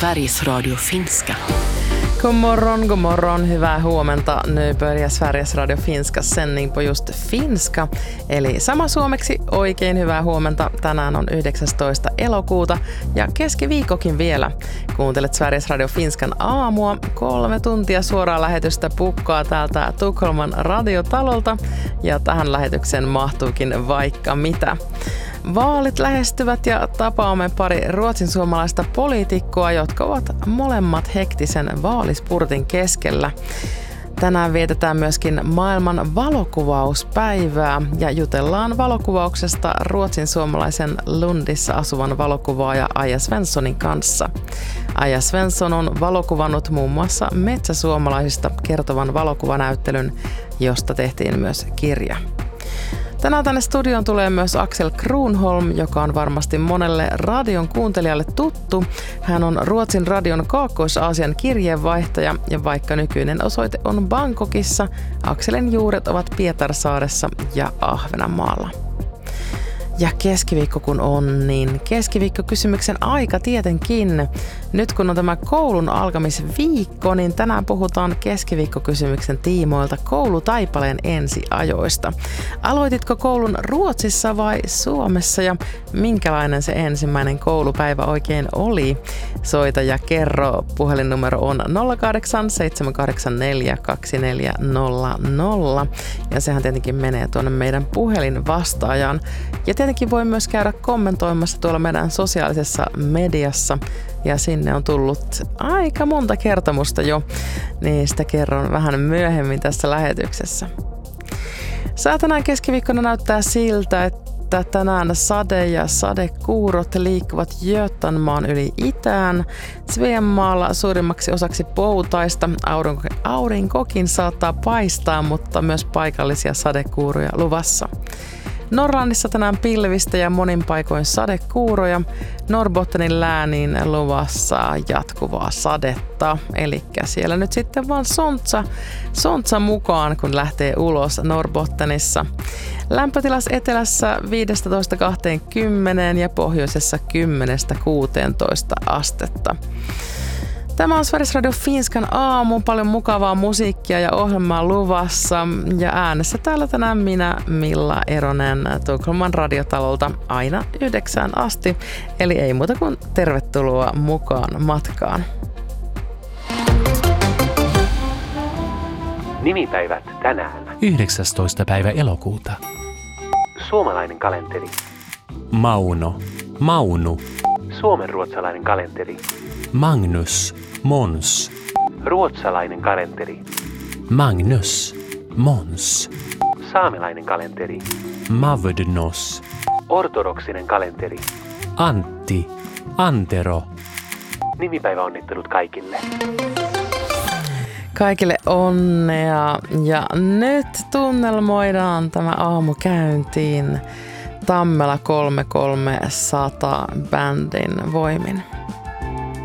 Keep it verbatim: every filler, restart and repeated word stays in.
Sveriges Radio Finska. God morgon, god morgon, hyvää huomenta. Nu börjar Sveriges Radio Finskas sändning på just finska, eli sama suomeksi oikein hyvää huomenta. Tänään on yhdeksästoista elokuuta ja keskiviikkokin vielä. Kuuntelet Sveriges Radio Finskan aamua. Kolme tuntia suoraa lähetystä pukkaa täältä Tukholman radiotalolta ja tähän lähetykseen mahtuukin vaikka mitä. Vaalit lähestyvät ja tapaamme pari ruotsin suomalaista poliitikkoa, jotka ovat molemmat hektisen vaalispurtin keskellä. Tänään vietetään myöskin maailman valokuvauspäivää ja jutellaan valokuvauksesta ruotsin suomalaisen Lundissa asuvan valokuvaaja Aija Svenssonin kanssa. Aija Svensson on valokuvannut muun muassa metsäsuomalaisista kertovan valokuvanäyttelyn, josta tehtiin myös kirja. Tänään tänne studioon tulee myös Axel Kronholm, joka on varmasti monelle radion kuuntelijalle tuttu. Hän on Ruotsin radion Kaakkois-Aasian kirjeenvaihtaja ja vaikka nykyinen osoite on Bangkokissa, Axelin juuret ovat Pietarsaaressa ja Ahvenanmaalla. Ja keskiviikko kun on, niin keskiviikkokysymyksen aika tietenkin. Nyt kun on tämä koulun alkamisviikko, niin tänään puhutaan keskiviikkokysymyksen tiimoilta koulutaipaleen ensiajoista. Aloititko koulun Ruotsissa vai Suomessa ja minkälainen se ensimmäinen koulupäivä oikein oli? Soita ja kerro. Puhelinnumero on nolla kahdeksan seitsemän kahdeksan neljä kaksi neljä nolla nolla ja sehän tietenkin menee tuonne meidän puhelinvastaajaan. Ja tietenkin voi myös käydä kommentoimassa tuolla meidän sosiaalisessa mediassa ja sinne on tullut aika monta kertomusta jo, niin sitä kerron vähän myöhemmin tässä lähetyksessä. Sää tänään keskiviikkona näyttää siltä, että tänään sade ja sadekuurot liikkuvat Götanmaan yli itään. Sveanmaalla suurimmaksi osaksi poutaista aurinko, aurinkokin saattaa paistaa, mutta myös paikallisia sadekuuroja luvassa. Norrlandissa tänään pilvistä ja monin paikoin sadekuuroja. Norrbottenin lääniin luvassa jatkuvaa sadetta. Eli siellä nyt sitten vaan sontsa, sontsa mukaan, kun lähtee ulos Norrbottenissa. Lämpötilas etelässä viisitoista kaksikymmentä ja pohjoisessa kymmenestä kuuteentoista astetta. Tämä on Sveriges Radio Finskan aamu, paljon mukavaa musiikkia ja ohjelmaa luvassa ja äänessä täällä tänään minä Milla Eronen Tukholman radiotalolta aina yhdeksään asti, eli ei muuta kuin tervetuloa mukaan matkaan. Nimipäivät tänään. yhdeksästoista päivä elokuuta. Suomalainen kalenteri. Mauno, Maunu. Suomenruotsalainen kalenteri. Magnus, Måns. Ruotsalainen kalenteri. Magnus, Måns. Saamelainen kalenteri. Mavdnos. Ortodoksinen kalenteri. Antti, Antero. Nimipäiväonnittelut kaikille. Kaikille onnea ja nyt tunnelmoidaan tämä aamu käyntiin Tammela kolme kolme sata bändin voimin.